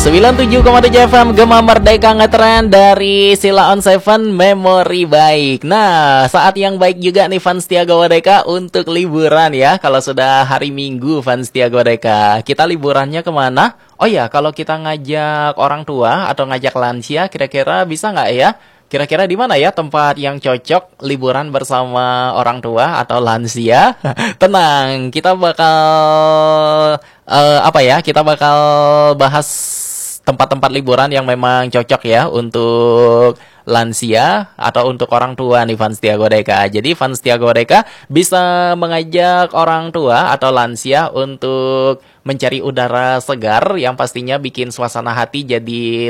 97,7 FM Gema Merdeka ngetren dari Sila on Seven Memori Baik. Nah, saat yang baik juga nih fans Tiaga Wadeka untuk liburan ya. Kalau sudah hari Minggu fans Tiaga Wadeka, kita liburannya kemana? Oh ya, kalau kita ngajak orang tua atau ngajak lansia, kira-kira bisa nggak ya? Kira-kira di mana ya tempat yang cocok liburan bersama orang tua atau lansia? Tenang, kita bakal kita bakal bahas tempat-tempat liburan yang memang cocok ya untuk lansia atau untuk orang tua nih fans Tiaga Deka. Jadi fans Tiaga Deka bisa mengajak orang tua atau lansia untuk mencari udara segar yang pastinya bikin suasana hati jadi